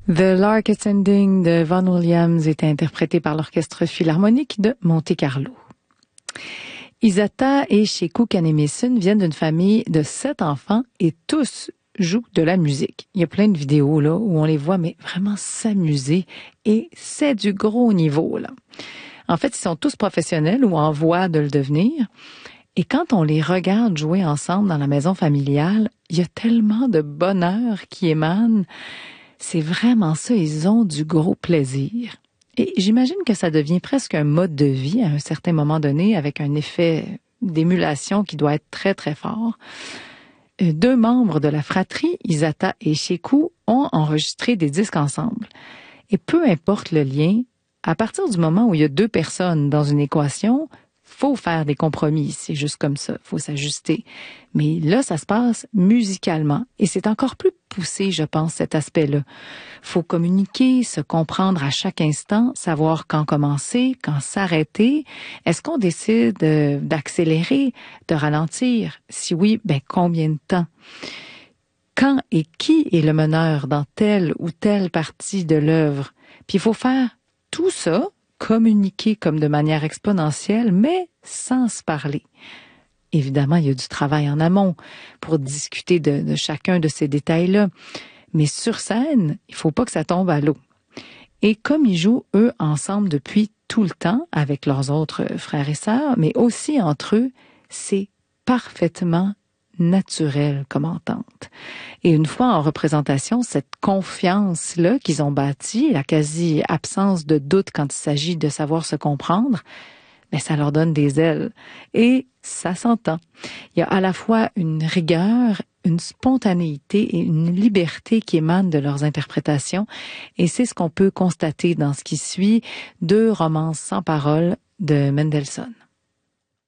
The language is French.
The Lark Ascending de Vaughan Williams est interprété par l'Orchestre Philharmonique de Monte-Carlo. Isata et Sheku Kanemason viennent d'une famille de 7 enfants et tous jouent de la musique. Il y a plein de vidéos là où on les voit mais vraiment s'amuser et c'est du gros niveau là. En fait, ils sont tous professionnels ou en voie de le devenir. Et quand on les regarde jouer ensemble dans la maison familiale, il y a tellement de bonheur qui émane. C'est vraiment ça, ils ont du gros plaisir. Et j'imagine que ça devient presque un mode de vie à un certain moment donné avec un effet d'émulation qui doit être très, très fort. 2 membres de la fratrie, Isata et Sheku, ont enregistré des disques ensemble. Et peu importe le lien, à partir du moment où il y a 2 personnes dans une équation, faut faire des compromis, c'est juste comme ça, faut s'ajuster. Mais là, ça se passe musicalement et c'est encore plus poussé, je pense, cet aspect-là. Faut communiquer, se comprendre à chaque instant, savoir quand commencer, quand s'arrêter. Est-ce qu'on décide d'accélérer, de ralentir? Si oui, combien de temps? Quand et qui est le meneur dans telle ou telle partie de l'œuvre? Puis il faut faire tout ça, communiquer comme de manière exponentielle, mais sans se parler. Évidemment, il y a du travail en amont pour discuter de chacun de ces détails-là. Mais sur scène, il faut pas que ça tombe à l'eau. Et comme ils jouent, eux, ensemble depuis tout le temps, avec leurs autres frères et sœurs, mais aussi entre eux, c'est parfaitement naturel comme entente. Et une fois en représentation, cette confiance-là qu'ils ont bâtie, la quasi-absence de doute quand il s'agit de savoir se comprendre, ça leur donne des ailes. Et ça s'entend. Il y a à la fois une rigueur, une spontanéité et une liberté qui émanent de leurs interprétations. Et c'est ce qu'on peut constater dans ce qui suit 2 romances sans parole de Mendelssohn.